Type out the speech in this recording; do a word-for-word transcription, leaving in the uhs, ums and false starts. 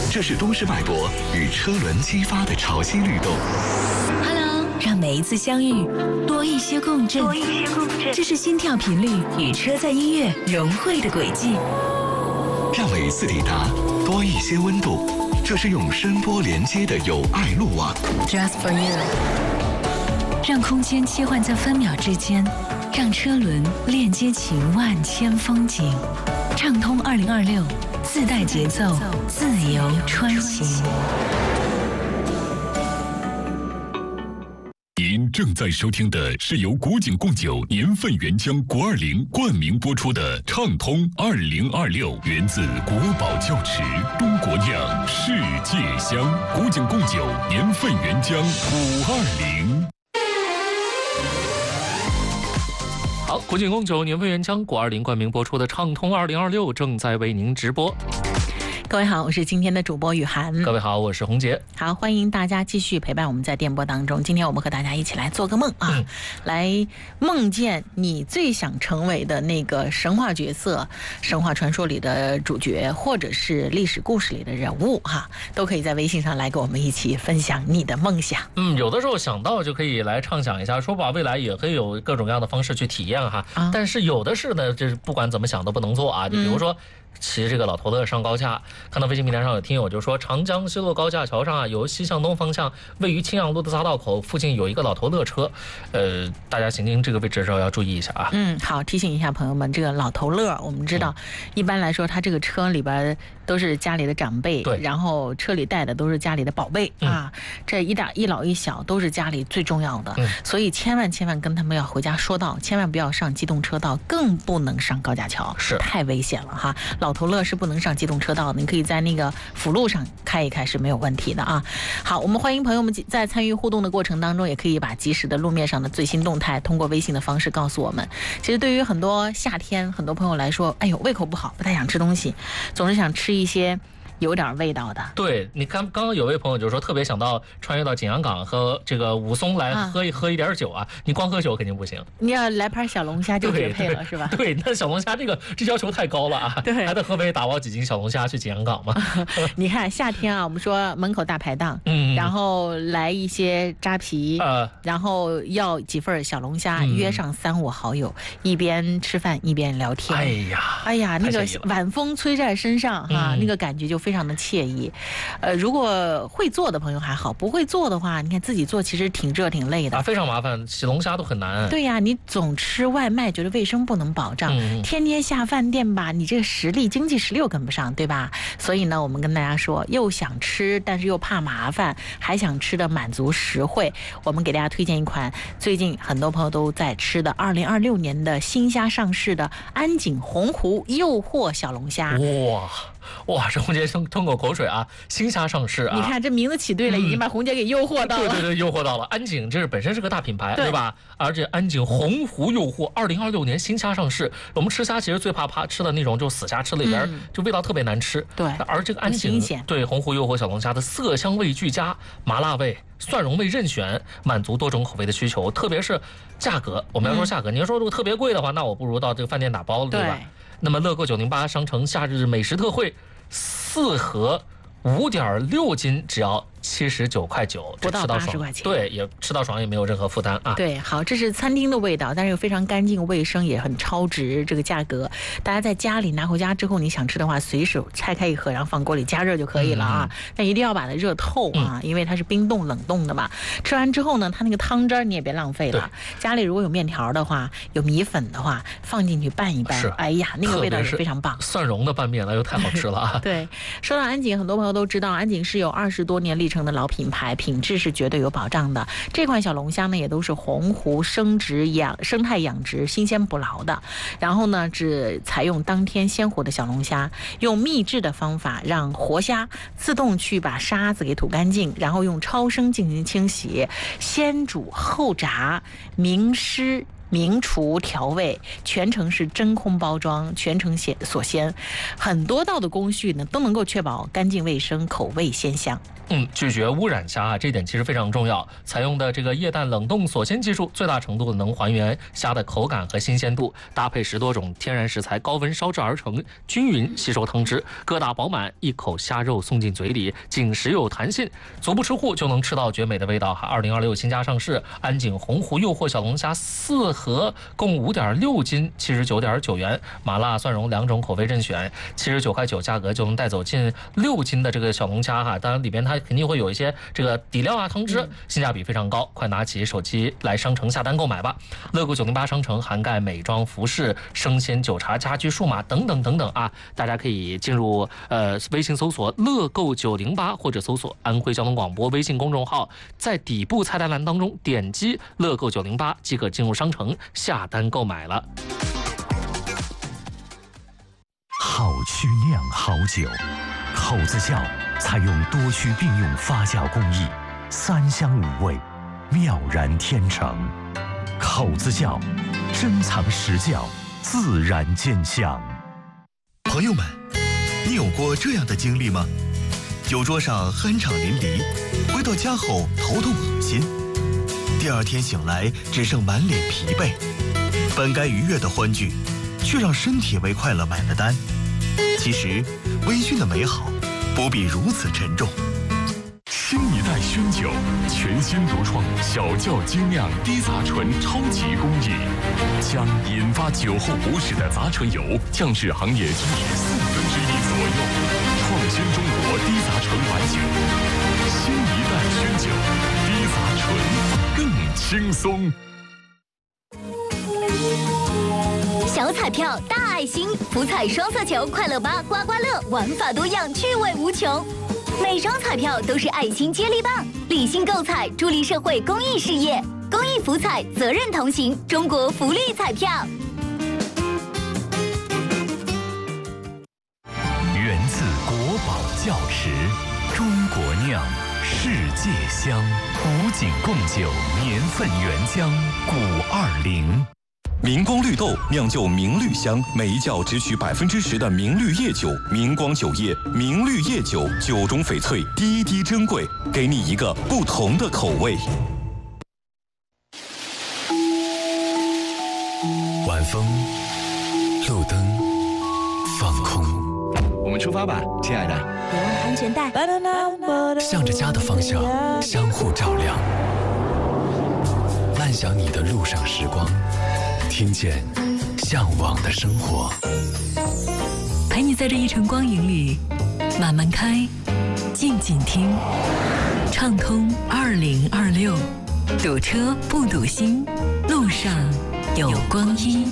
这是都市脉搏与车轮激发的潮汐律动。 Hello， 让每一次相遇多一些共振，多一些共振。这是心跳频率与车载音乐融汇的轨迹。 让每一次抵达多一些温度，这是用声波连接的有爱路网。 Just for you。让空间切换在分秒之间，让车轮链接起万千风景。畅通二零二六，自带节奏，自由穿行。 您正在收听的是由古井贡酒年份原浆国二零冠名播出的《畅通二零二六》，源自国宝窖池，中国酿，世界香。古井贡酒年份原浆五二零。 好，古井贡酒年份原浆国二零冠名播出的《畅通二零二六》正在为您直播。 各位好，我是今天的主播雨涵。 各位好，我是洪杰。 好，欢迎大家继续陪伴我们在电波当中。今天我们和大家一起来做个梦啊，嗯、来梦见你最想成为的那个神话角色、神话传说里的主角，或者是历史故事里的人物哈，都可以在微信上来跟我们一起分享你的梦想。 嗯，有的时候想到就可以来畅想一下，说吧，未来也可以有各种各样的方式去体验哈。啊、但是有的是呢，就是不管怎么想都不能做啊。就比如说。嗯骑这个老头乐上高架，看到微信平台上有听友就说，长江西路高架桥上啊，由西向东方向，位于青阳路的匝道口附近有一个老头乐车，呃，大家行经这个位置的时候要注意一下啊。 嗯，好，提醒一下朋友们，这个老头乐，我们知道，嗯、一般来说，他这个车里边都是家里的长辈， 对， 然后车里带的都是家里的宝贝、嗯、啊，这一大一老一小都是家里最重要的，嗯、所以千万千万跟他们要回家说道，千万不要上机动车道，更不能上高架桥， 是太危险了哈。老头乐是不能上机动车道的，你可以在那个辅路上开一开是没有问题的啊。好，我们欢迎朋友们在参与互动的过程当中，也可以把及时的路面上的最新动态通过微信的方式告诉我们。其实对于很多夏天很多朋友来说，哎呦胃口不好，不太想吃东西，总是想吃一些有点味道的。 对，你看刚刚有位朋友就说特别想到穿越到景阳岗和这个武松来喝一、啊、喝一点酒啊，你光喝酒肯定不行， 你要来盘小龙虾就绝配了，是吧？ 对，那小龙虾这个这要求太高了啊， 对， 还得河北打包几斤小龙虾去景阳岗嘛。 你看夏天啊，我们说门口大排档，嗯，然后来一些扎皮，呃，然后要几份小龙虾，嗯、约上三五好友，一边吃饭一边聊天。 哎呀， 哎呀，那个晚风吹在身上哈、啊嗯，那个感觉就非常的惬意。呃，如果会做的朋友还好，不会做的话，你看自己做其实挺热挺累的啊，非常麻烦，洗龙虾都很难。 对呀，你总吃外卖，觉得卫生不能保障，嗯、天天下饭店吧，你这个实力经济实力又跟不上，对吧？所以呢，我们跟大家说，又想吃，但是又怕麻烦，还想吃的满足实惠，我们给大家推荐一款最近很多朋友都在吃的二零二六年的新虾上市的安井洪湖诱惑小龙虾。 哇！哇，这红姐吞吞口口水啊！新虾上市啊！ 你看这名字起对了，嗯、已经把红姐给诱惑到了。 对对对，诱惑到了。安井这是本身是个大品牌， 对, 对吧？而且安井洪湖诱惑二零二六年新虾上市。我们吃虾其实最怕怕吃的那种就死虾，吃里边、嗯、就味道特别难吃。 对， 而这个安井对洪湖诱惑小龙虾的色香味俱佳，麻辣味、蒜蓉味任选，满足多种口味的需求。特别是价格，我们要说价格，嗯、你要说如果特别贵的话，那我不如到这个饭店打包了， 对, 对吧？那么乐购九零八商城夏日美食特惠，四盒五点六斤，只要七十九块九， 不到八十块钱， 对，也吃到爽，也没有任何负担啊。 对，好，这是餐厅的味道，但是又非常干净卫生，也很超值。这个价格，大家在家里拿回家之后，你想吃的话，随手拆开一盒，然后放锅里加热就可以了啊。嗯、但一定要把它热透啊，嗯、因为它是冰冻冷冻的嘛。吃完之后呢，它那个汤汁你也别浪费了。家里如果有面条的话，有米粉的话，放进去拌一拌，哎呀，那个味道也非常棒。 蒜蓉的拌面那又太好吃了啊。 对，说到安井，很多朋友都知道，安井是有二十多年历程的老品牌，品质是绝对有保障的。这款小龙虾呢，也都是洪湖生殖养生态养殖，新鲜捕捞的。然后呢，只采用当天鲜活的小龙虾，用秘制的方法让活虾自动去把沙子给吐干净，然后用超声进行清洗，先煮后炸，明湿名厨调味，全程是真空包装，全程鲜锁鲜，很多道的工序呢都能够确保干净卫生、口味鲜香。 嗯，拒绝污染虾啊，这点其实非常重要。采用的这个液氮冷冻锁鲜技术，最大程度能还原虾的口感和新鲜度，搭配十多种天然食材，高温烧制而成，均匀吸收汤汁，疙瘩饱满，一口虾肉送进嘴里，紧实有弹性，足不出户就能吃到绝美的味道哈。二零二六新家上市，安井洪湖诱惑小龙虾四盒，共五点六斤，七十九点九元，麻辣蒜蓉两种口味任选，七十九块九价格就能带走近六斤的这个小龙虾哈。当然里边它肯定会有一些这个底料啊、汤汁，性价比非常高。快拿起手机来商城下单购买吧！乐购九零八商城涵盖美妆、服饰、生鲜、酒茶、家居、数码等等等等啊！大家可以进入呃微信搜索“乐购九零八”或者搜索安徽交通广播微信公众号，在底部菜单栏当中点击“乐购九零八”即可进入商城下单购买了。 好曲酿好酒，口子窖采用多区并用发酵工艺，三香五味，妙然天成。口子窖，珍藏实窖，自然见香。 朋友们，你有过这样的经历吗？酒桌上酣畅淋漓，回到家后头痛恶心，第二天醒来只剩满脸疲惫，本该愉悦的欢聚，却让身体为快乐买了单。其实，微醺的美好不必如此沉重。 新一代熏酒，全新独创小窖精酿低杂醇超级工艺，将引发酒后不适的杂醇油降至行业均值四分之一左右，创新中国低杂醇白酒。新一代熏酒，低杂醇更轻松。 小彩票大爱心，福彩双色球快乐吧刮刮乐，玩法多样，趣味无穷。每张彩票都是爱心接力棒，理性购彩，助力社会公益事业。公益福彩，责任同行，中国福利彩票。 源自国宝窖池，中国酿，世界香。古井贡酒，年份原浆，古二零。 明光绿豆酿就明绿香，每一窖只取百分之十的明绿叶酒。明光酒业明绿叶酒，酒中翡翠，滴滴珍贵，给你一个不同的口味。 晚风，路灯，放空。 我们出发吧，亲爱的。 别忘安全带。 向着家的方向，相互照亮。慢享你的路上时光。听见向往的生活， 陪你在这一程光影里慢慢开，静静听，畅通二零二六，堵车不堵心，路上有光阴。